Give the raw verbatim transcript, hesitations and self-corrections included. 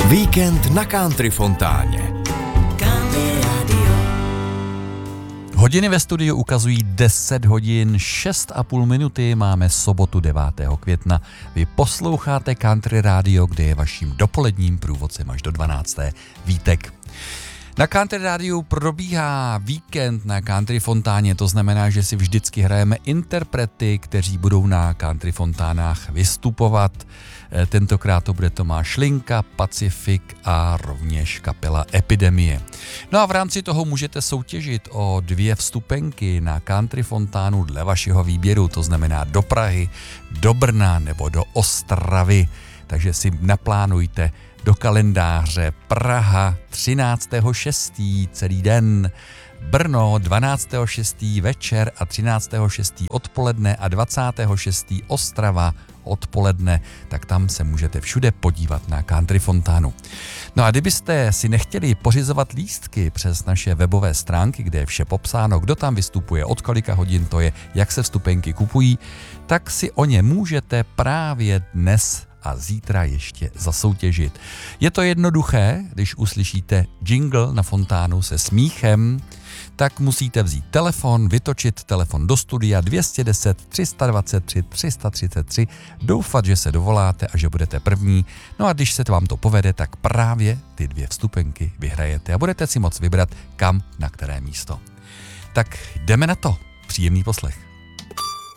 Víkend na Country Fontáně. Hodiny ve studiu ukazují deset hodin šest a půl minuty, máme sobotu devátého května. Vy posloucháte Country Radio, kde je vaším dopoledním průvodcem až do dvanácté Vítek. Na Country Rádiu probíhá víkend na Country Fontáně, to znamená, že si vždycky hrajeme interprety, kteří budou na Country Fontánách vystupovat. Tentokrát to bude Tomáš Linka, Pacific a rovněž kapela Epidemie. No a v rámci toho můžete soutěžit o dvě vstupenky na Country Fontánu dle vašeho výběru, to znamená do Prahy, do Brna nebo do Ostravy. Takže si naplánujte do kalendáře Praha třináctého šestého celý den, Brno dvanáctého šestého večer a třináctého šestého odpoledne a dvacátého šestého Ostrava odpoledne, tak tam se můžete všude podívat na Country Fontánu. No a kdybyste si nechtěli pořizovat lístky přes naše webové stránky, kde je vše popsáno, kdo tam vystupuje, od kolika hodin to je, jak se vstupenky kupují, tak si o ně můžete právě dnes a zítra ještě zasoutěžit. Je to jednoduché, když uslyšíte jingle na fontánu se smíchem, tak musíte vzít telefon, vytočit telefon do studia dvě stě deset, tři sta dvacet tři, tři sta třicet tři, doufat, že se dovoláte a že budete první. No a když se vám to povede, tak právě ty dvě vstupenky vyhrajete a budete si moct vybrat kam, na které místo. Tak jdeme na to. Příjemný poslech.